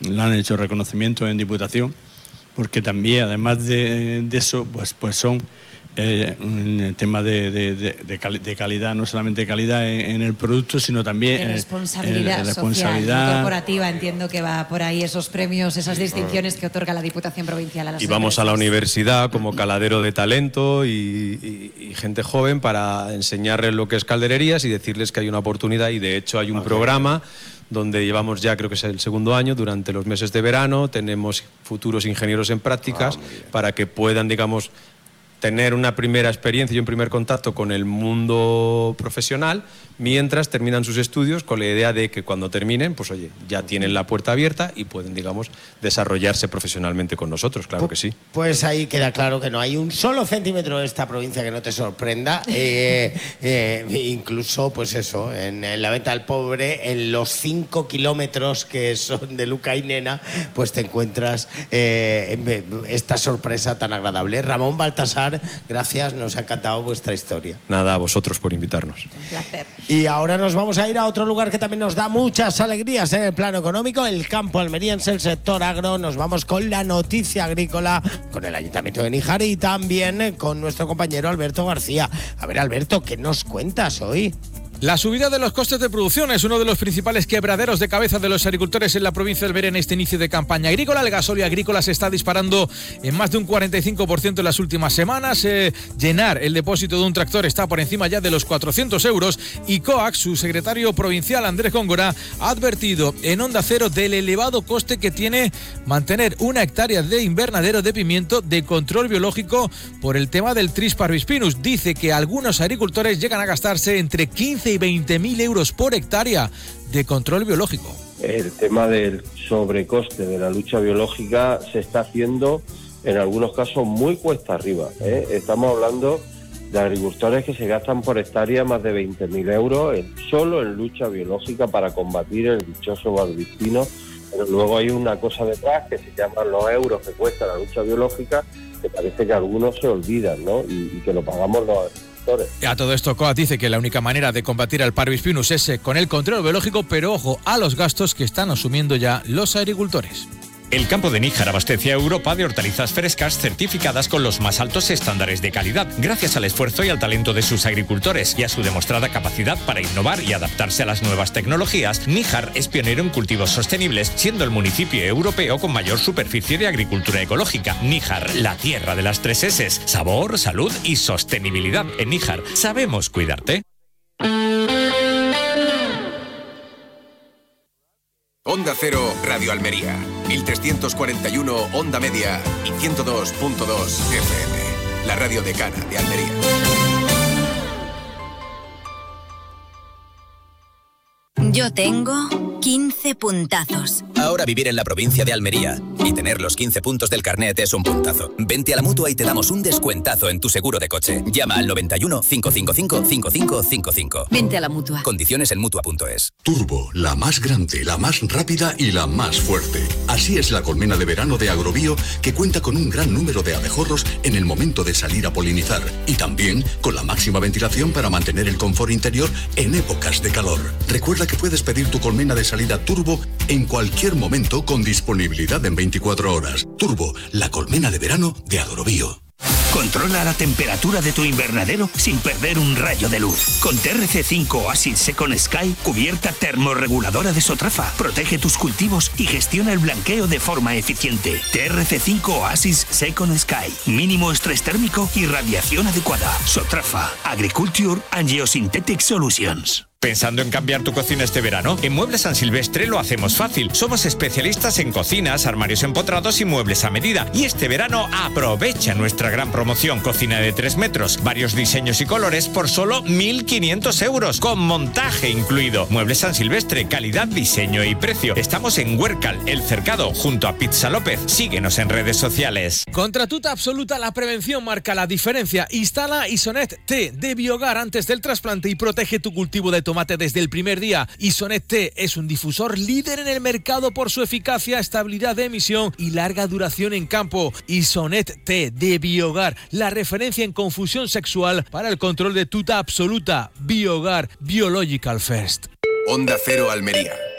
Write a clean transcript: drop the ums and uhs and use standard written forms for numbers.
le han hecho reconocimiento en Diputación, porque también, además de eso, pues son un tema de calidad, no solamente calidad en el producto, sino también de responsabilidad social, corporativa. Entiendo que va por ahí esos premios, esas distinciones que otorga la Diputación Provincial a las empresas. Y vamos a la universidad como caladero de talento y gente joven para enseñarles lo que es caldererías y decirles que hay una oportunidad, y de hecho hay un programa donde llevamos ya, creo que es el segundo año, durante los meses de verano tenemos futuros ingenieros en prácticas para que puedan, digamos, tener una primera experiencia y un primer contacto con el mundo profesional mientras terminan sus estudios, con la idea de que cuando terminen, pues oye, ya tienen la puerta abierta y pueden, digamos, desarrollarse profesionalmente con nosotros, claro que sí. Pues ahí queda claro que no hay un solo centímetro de esta provincia que no te sorprenda, incluso, pues eso, en la venta al pobre, en los 5 kilómetros que son de Luca y Nena, pues te encuentras esta sorpresa tan agradable. Ramón Baltasar, gracias, nos ha encantado vuestra historia. Nada, a vosotros por invitarnos. Un placer. Y ahora nos vamos a ir a otro lugar que también nos da muchas alegrías en el plano económico, el campo almeriense, el sector agro. Nos vamos con la noticia agrícola, con el Ayuntamiento de Níjar y también con nuestro compañero Alberto García. A ver, Alberto, ¿qué nos cuentas hoy? La subida de los costes de producción es uno de los principales quebraderos de cabeza de los agricultores en la provincia del Almería en este inicio de campaña agrícola. El gasóleo agrícola se está disparando en más de un 45% en las últimas semanas. Llenar el depósito de un tractor está por encima ya de los 400 euros y COAC, su secretario provincial Andrés Góngora, ha advertido en Onda Cero del elevado coste que tiene mantener una hectárea de invernadero de pimiento de control biológico por el tema del Tris parvispinus. Dice que algunos agricultores llegan a gastarse entre 15 y 20.000 euros por hectárea de control biológico. El tema del sobrecoste de la lucha biológica se está haciendo en algunos casos muy cuesta arriba, ¿eh? Estamos hablando de agricultores que se gastan por hectárea más de 20.000 euros solo en lucha biológica para combatir el dichoso parvispino, pero luego hay una cosa detrás que se llaman los euros que cuesta la lucha biológica, que parece que algunos se olvidan, ¿no? Y que lo pagamos los agricultores. A todo esto, COAC dice que la única manera de combatir al parvispinus es con el control biológico, pero ojo a los gastos que están asumiendo ya los agricultores. El campo de Níjar abastece a Europa de hortalizas frescas certificadas con los más altos estándares de calidad, gracias al esfuerzo y al talento de sus agricultores y a su demostrada capacidad para innovar y adaptarse a las nuevas tecnologías. Níjar es pionero en cultivos sostenibles, siendo el municipio europeo con mayor superficie de agricultura ecológica. Níjar, la tierra de las 3 S: sabor, salud y sostenibilidad. En Níjar sabemos cuidarte. Onda Cero, Radio Almería, 1341 Onda Media y 102.2 FM, la radio decana de Almería. Yo tengo 15 puntazos. Ahora vivir en la provincia de Almería y tener los 15 puntos del carnet es un puntazo. Vente a la Mutua y te damos un descuentazo en tu seguro de coche. Llama al 91 555 5555. Vente a la Mutua. Condiciones en Mutua.es. Turbo, la más grande, la más rápida y la más fuerte. Así es la colmena de verano de Agrobio, que cuenta con un gran número de abejorros en el momento de salir a polinizar y también con la máxima ventilación para mantener el confort interior en épocas de calor. Recuerda que puedes pedir tu colmena de salida Turbo en cualquier momento con disponibilidad en 24 horas. Turbo, la colmena de verano de Agrobio. Controla la temperatura de tu invernadero sin perder un rayo de luz. Con TRC5 Oasis Second Sky, cubierta termorreguladora de Sotrafa. Protege tus cultivos y gestiona el blanqueo de forma eficiente. TRC5 Oasis Second Sky. Mínimo estrés térmico y radiación adecuada. Sotrafa. Agriculture and Geosynthetic Solutions. ¿Pensando en cambiar tu cocina este verano? En Muebles San Silvestre lo hacemos fácil. Somos especialistas en cocinas, armarios empotrados y muebles a medida. Y este verano aprovecha nuestra gran promoción. Cocina de 3 metros, varios diseños y colores por solo 1.500 euros, con montaje incluido. Muebles San Silvestre, calidad, diseño y precio. Estamos en Huércal, El Cercado, junto a Pizza López. Síguenos en redes sociales. Contra Tuta Absoluta, la prevención marca la diferencia. Instala Isonet T de Biogar antes del trasplante y protege tu cultivo de tomate desde el primer día. Isonet T es un difusor líder en el mercado por su eficacia, estabilidad de emisión y larga duración en campo. Isonet T de Biogar, la referencia en confusión sexual para el control de Tuta Absoluta. Biogar, Biological First. Onda Cero Almería.